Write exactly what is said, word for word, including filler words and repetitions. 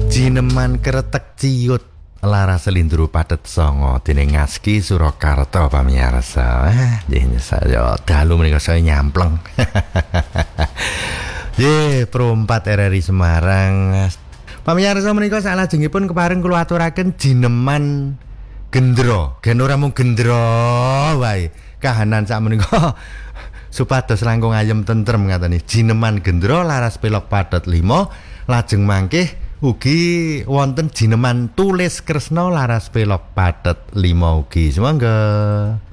Jineman kretek ciut laras selindru padet songo dening Ngaski Surakarta pamirsa. Eh, nggih saya dalu menika saya nyampleng. Ye, Pro empat R R I Semarang. Pamirsa menika salajengipun kepareng kula aturaken jineman gendro. Gen ora mung gendro wae. Kahanan sak menika supados langkung ayem tentrem ngateni. Jineman gendro laras pelok padet lima lajeng mangkih ugi wonten jineman tulis kresna laras pelok padet lima ugi. Semangga.